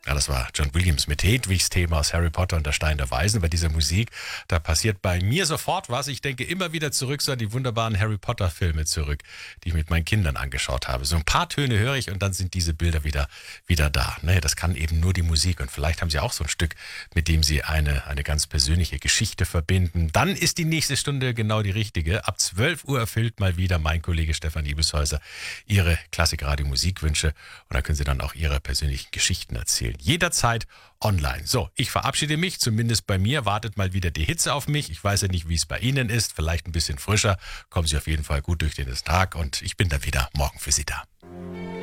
Ja, das war John Williams mit Hedwigs Thema aus Harry Potter und der Stein der Weisen. Bei dieser Musik, da passiert bei mir sofort was. Ich denke immer wieder zurück so an die wunderbaren Harry Potter Filme zurück, die ich mit meinen Kindern angeschaut habe. So ein paar Töne höre ich und dann sind diese Bilder wieder da. Ne, das kann eben nur die Musik und vielleicht haben Sie auch so ein Stück, mit dem Sie eine ganz persönliche Geschichte verbinden. Dann ist die nächste Stunde genau die richtige. Ab 12 Uhr erfüllt mal wieder mein Kollege Stefan Ibelshäuser Ihre Klassikradio-Musikwünsche und da können Sie dann auch Ihre persönlichen Geschichten erzählen. Jederzeit online. So, ich verabschiede mich. Zumindest bei mir wartet mal wieder die Hitze auf mich. Ich weiß ja nicht, wie es bei Ihnen ist. Vielleicht ein bisschen frischer. Kommen Sie auf jeden Fall gut durch den Tag und ich bin dann wieder morgen für Sie da.